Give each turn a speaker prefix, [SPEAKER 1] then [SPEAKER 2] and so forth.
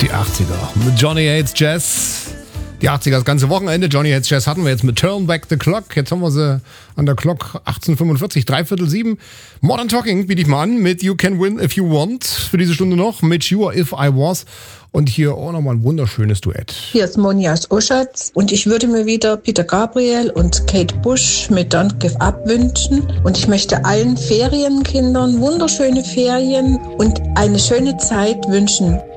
[SPEAKER 1] Die 80er mit Johnny Hates Jazz. Die 80er, das ganze Wochenende. Johnny Hates Jazz hatten wir jetzt mit Turn Back the Clock. Jetzt haben wir sie an der Clock 18:45, 6:45. Modern Talking biete ich mal an mit You Can Win If You Want. Für diese Stunde noch mit You If I Was. Und hier auch nochmal ein wunderschönes Duett.
[SPEAKER 2] Hier ist Monja aus Oschatz und ich würde mir wieder Peter Gabriel und Kate Bush mit Don't Give Up wünschen. Und ich möchte allen Ferienkindern wunderschöne Ferien und eine schöne Zeit wünschen.